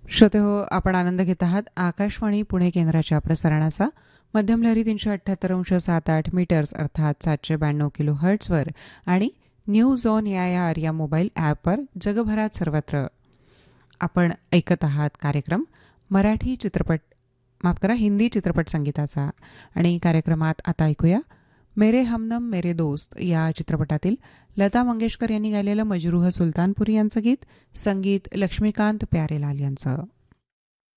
श्रोतेहो, आपण आनंद घेत आहात आकाशवाणी पुणे केंद्राच्या प्रसारणाचा. मध्यम लहरी 378.78 मीटर्स अर्थात 792 किलो हर्ट्झवर आणि न्यूज ऑन AIR या मोबाईल ॲपवर जगभरात सर्वत्र. आपण ऐकत आहात कार्यक्रम हिंदी चित्रपट संगीताचा. आणि कार्यक्रमात आता ऐकूया मेरे हमनम मेरे दोस्त या चित्रपटातील लता मंगेशकर यांनी गायलेलं मजरूह सुलतानपुरी यांचं गीत, संगीत लक्ष्मीकांत प्यारेलाल यांचं.